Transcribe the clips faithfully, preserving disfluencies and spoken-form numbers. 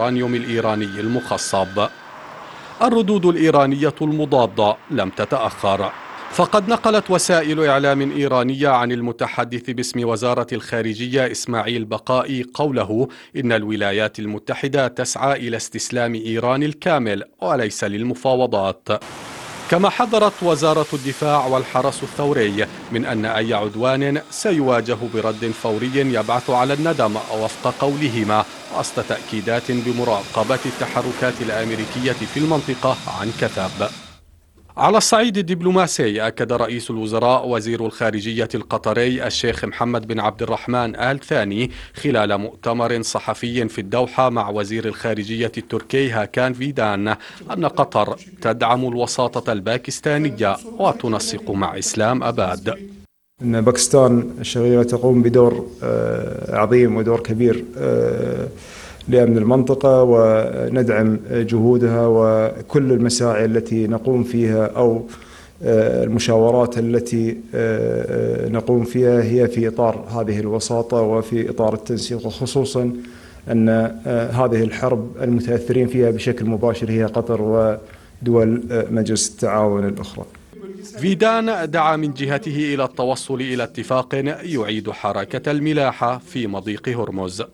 اليورانيوم الإيراني المخصب. الردود الإيرانية المضادة لم تتأخر، فقد نقلت وسائل إعلام إيرانية عن المتحدث باسم وزارة الخارجية إسماعيل بقائي قوله إن الولايات المتحدة تسعى إلى استسلام إيران الكامل وليس للمفاوضات. كما حذرت وزارة الدفاع والحرس الثوري من أن أي عدوان سيواجه برد فوري يبعث على الندم وفق قولهما، وسط تأكيدات بمراقبة التحركات الأمريكية في المنطقة عن كثب. على الصعيد الدبلوماسي، أكد رئيس الوزراء وزير الخارجية القطري الشيخ محمد بن عبد الرحمن آل ثاني خلال مؤتمر صحفي في الدوحة مع وزير الخارجية التركي هاكان فيدان أن قطر تدعم الوساطة الباكستانية وتنسق مع إسلام أباد. إن باكستان الشقيقة تقوم بدور عظيم ودور كبير لأمن المنطقة، وندعم جهودها وكل المساعي التي نقوم فيها أو المشاورات التي نقوم فيها هي في إطار هذه الوساطة وفي إطار التنسيق، وخصوصا أن هذه الحرب المتأثرين فيها بشكل مباشر هي قطر ودول مجلس التعاون الأخرى. فيدان دعا من جهته إلى التوصل إلى اتفاق يعيد حركة الملاحة في مضيق هرمز.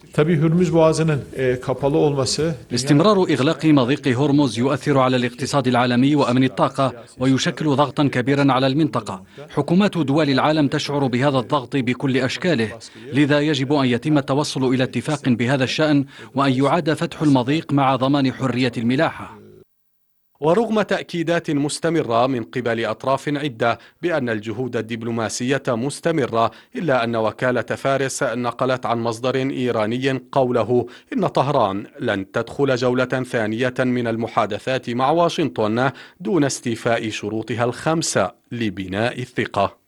استمرار إغلاق مضيق هرمز يؤثر على الاقتصاد العالمي وأمن الطاقة ويشكل ضغطا كبيرا على المنطقة. حكومات دول العالم تشعر بهذا الضغط بكل أشكاله، لذا يجب أن يتم التوصل إلى اتفاق بهذا الشأن وأن يعاد فتح المضيق مع ضمان حرية الملاحة. ورغم تأكيدات مستمرة من قبل أطراف عدة بأن الجهود الدبلوماسية مستمرة، إلا أن وكالة فارس نقلت عن مصدر إيراني قوله إن طهران لن تدخل جولة ثانية من المحادثات مع واشنطن دون استيفاء شروطها الخمسة لبناء الثقة.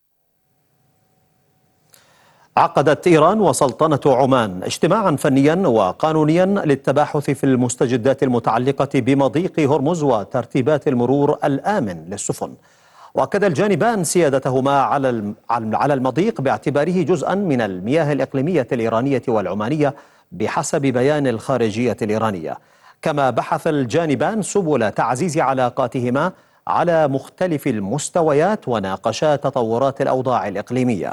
عقدت إيران وسلطنة عمان اجتماعا فنيا وقانونيا للتباحث في المستجدات المتعلقة بمضيق هرمز وترتيبات المرور الآمن للسفن. وأكد الجانبان سيادتهما على المضيق باعتباره جزءا من المياه الإقليمية الإيرانية والعمانية بحسب بيان الخارجية الإيرانية. كما بحث الجانبان سبل تعزيز علاقاتهما على مختلف المستويات وناقشا تطورات الأوضاع الإقليمية.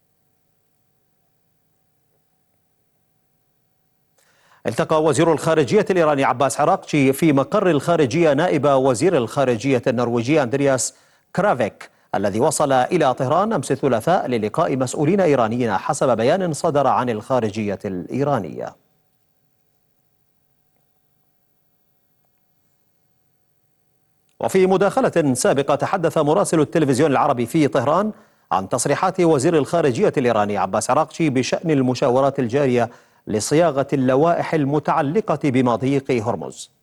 التقى وزير الخارجية الإيراني عباس عراقچي في مقر الخارجية نائب وزير الخارجية النرويجي أندرياس كرافيك الذي وصل إلى طهران أمس الثلاثاء للقاء مسؤولين إيرانيين حسب بيان صدر عن الخارجية الإيرانية. وفي مداخلة سابقة تحدث مراسل التلفزيون العربي في طهران عن تصريحات وزير الخارجية الإيراني عباس عراقچي بشأن المشاورات الجارية لصياغة اللوائح المتعلقة بمضيق هرمز.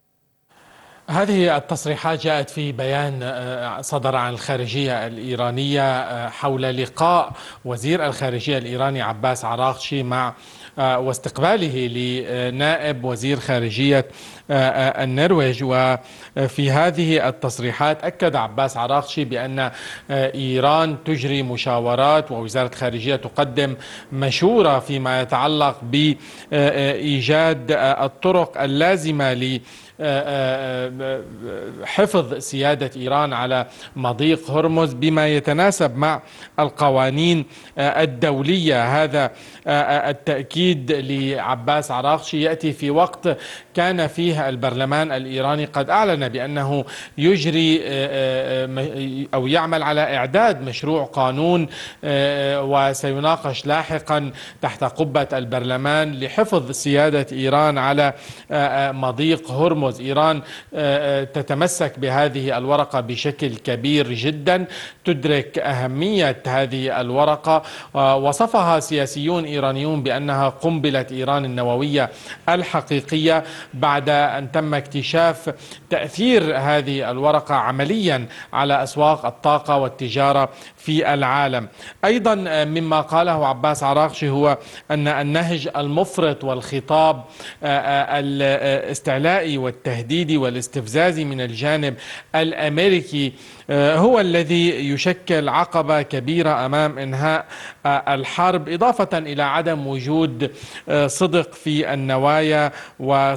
هذه التصريحات جاءت في بيان صدر عن الخارجية الإيرانية حول لقاء وزير الخارجية الإيراني عباس عراقچي مع واستقباله لنائب وزير خارجية النرويج. وفي هذه التصريحات أكد عباس عراقچي بأن إيران تجري مشاورات ووزارة الخارجية تقدم مشورة فيما يتعلق بإيجاد الطرق اللازمة ل حفظ سيادة إيران على مضيق هرمز بما يتناسب مع القوانين الدولية. هذا التأكيد لعباس عراقچي يأتي في وقت كان فيه البرلمان الإيراني قد أعلن بأنه يجري أو يعمل على إعداد مشروع قانون وسيناقش لاحقا تحت قبة البرلمان لحفظ سيادة إيران على مضيق هرمز. إيران تتمسك بهذه الورقة بشكل كبير جدا، تدرك أهمية هذه الورقة، وصفها سياسيون إيرانيون بأنها قنبلة إيران النووية الحقيقية بعد أن تم اكتشاف تأثير هذه الورقة عمليا على أسواق الطاقة والتجارة في العالم. أيضا مما قاله عباس عراقچي هو أن النهج المفرط والخطاب الاستعلائي والتهديدي والاستفزازي من الجانب الأمريكي هو الذي يشكل عقبة كبيرة أمام إنهاء الحرب، إضافة إلى عدم وجود صدق في النوايا و